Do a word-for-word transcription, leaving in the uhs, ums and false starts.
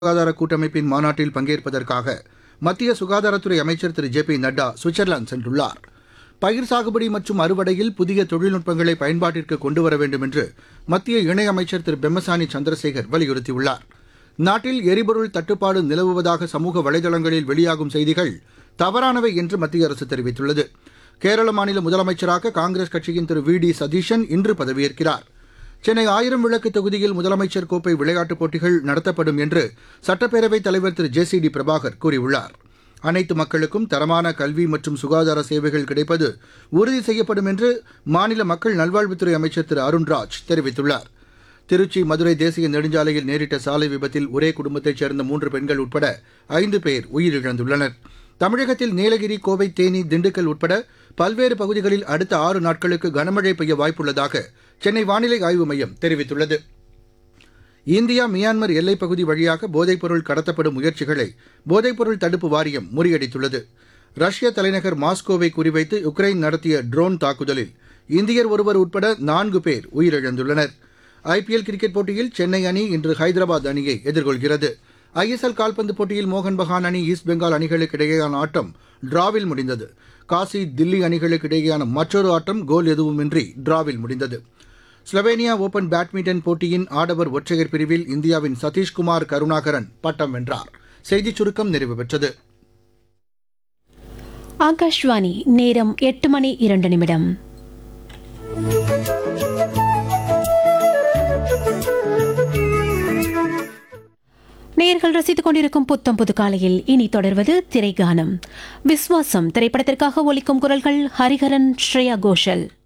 சுகாதார கூட்டமைப்பின் மாநாட்டில் பங்கேற்பதற்காக மத்திய சுகாதாரத்துறை அமைச்சர் திரு ஜே பி நட்டா சுவிட்சர்லாந்து சென்றுள்ளார். பயிர் சாகுபடி மற்றும் அறுவடையில் புதிய தொழில்நுட்பங்களை பயன்பாட்டிற்கு கொண்டுவர வேண்டும் என்று மத்திய இணையமைச்சர் திரு பெம்மசானி சந்திரசேகர் வலியுறுத்தியுள்ளார். நாட்டில் எரிபொருள் தட்டுப்பாடு நிலவுவதாக சமூக வலைதளங்களில் வெளியாகும் செய்திகள் தவறானவை என்று மத்திய அரசு தெரிவித்துள்ளது. கேரள மாநில முதலமைச்சராக காங்கிரஸ் கட்சியின் திரு வி டி சதீஷன் இன்று பதவியேற்கிறார். சென்னை ஆயிரம் விளக்கு தொகுதியில் முதலமைச்சர் கோப்பை விளையாட்டுப் போட்டிகள் நடத்தப்படும் என்று சட்டப்பேரவைத் தலைவர் திரு ஜே சி டி பிரபாகர் கூறியுள்ளார். அனைத்து மக்களுக்கும் தரமான கல்வி மற்றும் சுகாதார சேவைகள் கிடைப்பது உறுதி செய்யப்படும் என்று மாநில மக்கள் நல்வாழ்வுத்துறை அமைச்சர் திரு அருண்ராஜ் தெரிவித்துள்ளார். திருச்சி மதுரை தேசிய நெடுஞ்சாலையில் நேரிட்ட சாலை விபத்தில் ஒரே குடும்பத்தைச் சேர்ந்த மூன்று பெண்கள் உட்பட ஐந்து பேர் உயிரிழந்துள்ளனர். தமிழகத்தில் நீலகிரி, கோவை, தேனி, திண்டுக்கல் உட்பட பல்வேறு பகுதிகளில் அடுத்த ஆறு நாட்களுக்கு கனமழை பெய்ய வாய்ப்புள்ளதாக சென்னை வானிலை ஆய்வு மையம் தெரிவித்துள்ளது. இந்தியா மியான்மர் எல்லைப் பகுதி வழியாக போதைப்பொருள் கடத்தப்படும் முயற்சிகளை போதைப்பொருள் தடுப்பு வாரியம் முறியடித்துள்ளது. ரஷ்ய தலைநகர் மாஸ்கோவை குறிவைத்து உக்ரைன் நடத்திய ட்ரோன் தாக்குதலில் இந்தியர் ஒருவர் உட்பட நான்கு பேர் உயிரிழந்துள்ளனர். ஐபிஎல் கிரிக்கெட் போட்டியில் சென்னை அணி இன்று ஹைதராபாத் அணியை எதிர்கொள்கிறது. ஐஎஸ்எல் கால்பந்து போட்டியில் மோகன் பகான் அணி, ஈஸ்ட் பெங்கால் அணிகளுக்கு இடையேயான ஆட்டம் டிராவில் முடிந்தது. காசி, தில்லி அணிகளுக்கு இடையேயான மற்றொரு ஆட்டம் கோல் எதுவுமின்றி டிராவில் முடிந்தது. ஸ்லோவேனியா ஓபன் பேட்மிண்டன் போட்டியின் ஆடவர் ஒற்றையர் பிரிவில் இந்தியாவின் சதீஷ்குமார் கருணாகரன் பட்டம் வென்றார். செய்திச் சுருக்கம் நிறைவு பெற்றது. ஆகாஷ்வாணி நேரம் எட்டு மணி இரண்டு நிமிடம். நேயர்கள் ரசித்துக் கொண்டிருக்கும் புத்தம் புது காலையில் இனி தொடர்வது திரைகானம். விஸ்வாசம் திரைப்படத்திற்காக ஒலிக்கும் குரல்கள் ஹரிஹரன், ஸ்ரேயா கோஷல்.